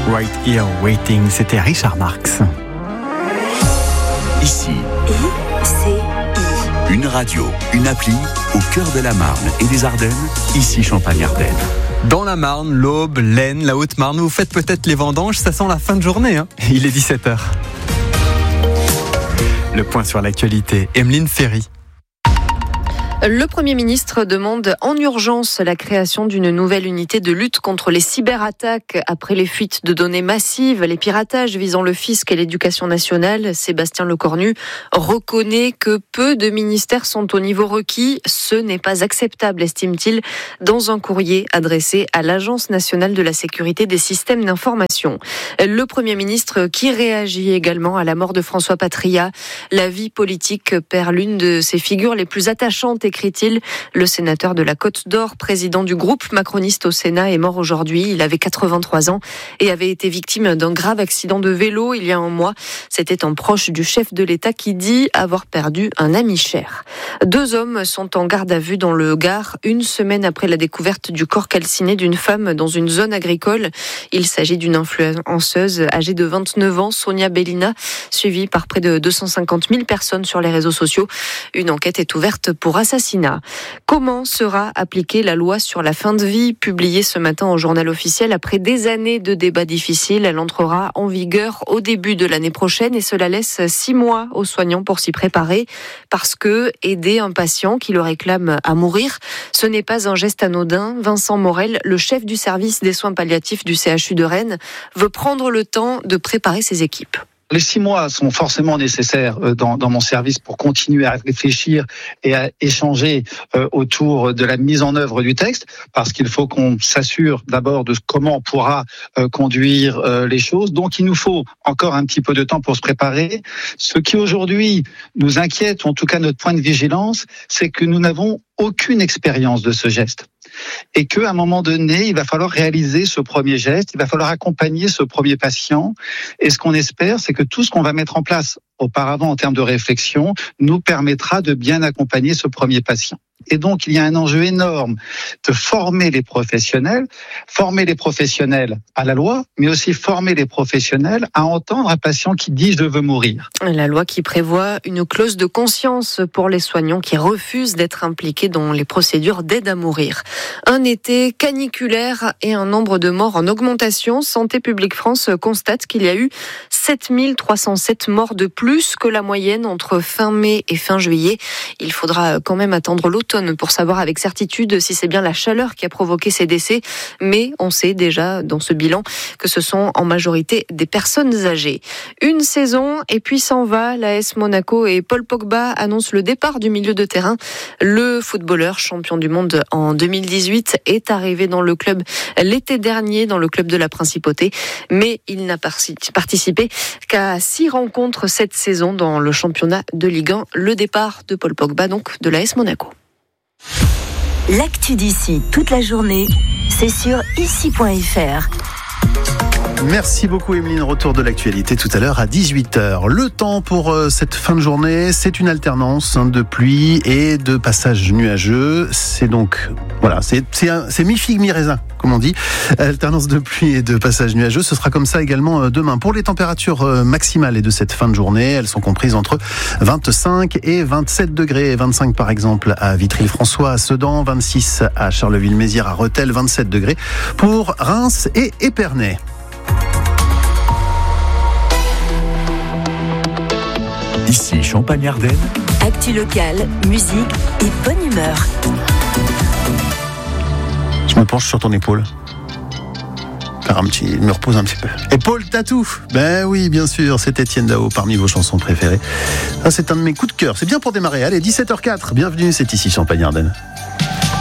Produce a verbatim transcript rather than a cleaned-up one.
Right Here Waiting, c'était Richard Marx. Ici, I C I. une radio, une appli au cœur de la Marne et des Ardennes, ici Champagne-Ardenne. Dans la Marne, l'Aube, l'Aisne, la Haute-Marne, vous faites peut-être les vendanges, ça sent la fin de journée, hein. Il est dix-sept heures. Le point sur l'actualité, Emeline Ferry. Le Premier ministre demande en urgence la création d'une nouvelle unité de lutte contre les cyberattaques après les fuites de données massives, les piratages visant le fisc et l'éducation nationale. Sébastien Lecornu reconnaît que peu de ministères sont au niveau requis. Ce n'est pas acceptable, estime-t-il, dans un courrier adressé à l'Agence nationale de la sécurité des systèmes d'information. Le Premier ministre qui réagit également à la mort de François Patria. La vie politique perd l'une de ses figures les plus attachantes, écrit-il. Le sénateur de la Côte d'Or, président du groupe macroniste au Sénat, est mort aujourd'hui. Il avait quatre-vingt-trois ans et avait été victime d'un grave accident de vélo il y a un mois. C'était un proche du chef de l'État qui dit avoir perdu un ami cher. Deux hommes sont en garde à vue dans le Gard, une semaine après la découverte du corps calciné d'une femme dans une zone agricole. Il s'agit d'une influenceuse âgée de vingt-neuf ans, Sonia Bellina, suivie par près de deux cent cinquante mille personnes sur les réseaux sociaux. Une enquête est ouverte pour assassinat. Comment sera appliquée la loi sur la fin de vie, publiée ce matin au journal officiel après des années de débats difficiles? Elle entrera en vigueur au début de l'année prochaine et cela laisse six mois aux soignants pour s'y préparer, parce que aider un patient qui le réclame à mourir, ce n'est pas un geste anodin. Vincent Morel, le chef du service des soins palliatifs du C H U de Rennes, veut prendre le temps de préparer ses équipes. Les six mois sont forcément nécessaires dans, dans mon service pour continuer à réfléchir et à échanger autour de la mise en œuvre du texte, parce qu'il faut qu'on s'assure d'abord de comment on pourra conduire les choses. Donc il nous faut encore un petit peu de temps pour se préparer. Ce qui aujourd'hui nous inquiète, ou en tout cas notre point de vigilance, c'est que nous n'avons aucune expérience de ce geste. Et qu'à un moment donné, il va falloir réaliser ce premier geste, il va falloir accompagner ce premier patient. Et ce qu'on espère, c'est que tout ce qu'on va mettre en place auparavant en termes de réflexion nous permettra de bien accompagner ce premier patient. Et donc, il y a un enjeu énorme de former les professionnels, former les professionnels à la loi, mais aussi former les professionnels à entendre un patient qui dit « je veux mourir ». La loi qui prévoit une clause de conscience pour les soignants qui refusent d'être impliqués dans les procédures d'aide à mourir. Un été caniculaire et un nombre de morts en augmentation. Santé publique France constate qu'il y a eu sept mille trois cent sept morts de plus que la moyenne entre fin mai et fin juillet. Il faudra quand même attendre l'automne pour savoir avec certitude si c'est bien la chaleur qui a provoqué ces décès. Mais on sait déjà dans ce bilan que ce sont en majorité des personnes âgées. Une saison et puis s'en va. L'A S Monaco et Paul Pogba annoncent le départ du milieu de terrain. Le footballeur champion du monde en deux mille dix-huit est arrivé dans le club l'été dernier, dans le club de la Principauté. Mais il n'a participé qu'à six rencontres cette saison dans le championnat de Ligue un. Le départ de Paul Pogba, donc de l'A S Monaco. L'actu d'ici toute la journée, c'est sur ici point f r. Merci beaucoup Emeline, retour de l'actualité tout à l'heure à dix-huit heures. Le temps pour euh, cette fin de journée, c'est une alternance hein, de pluie et de passages nuageux. C'est donc, voilà, c'est, c'est, un, c'est mi-figue, mi-raisin, comme on dit. Alternance de pluie et de passages nuageux, ce sera comme ça également euh, demain. Pour les températures euh, maximales de cette fin de journée, elles sont comprises entre vingt-cinq et vingt-sept degrés. vingt-cinq par exemple à Vitry-le-François, à Sedan, vingt-six à Charleville-Mézières, à Rethel, vingt-sept degrés pour Reims et Épernay. Ici Champagne-Ardenne. Actu locale, musique et bonne humeur. Je me penche sur ton épaule. Faire un petit, me repose un petit peu. Épaule tatou. Ben oui, bien sûr, c'est Étienne Dao parmi vos chansons préférées. Ça, c'est un de mes coups de cœur. C'est bien pour démarrer. Allez, dix-sept heures zéro quatre. Bienvenue, c'est ici Champagne-Ardenne.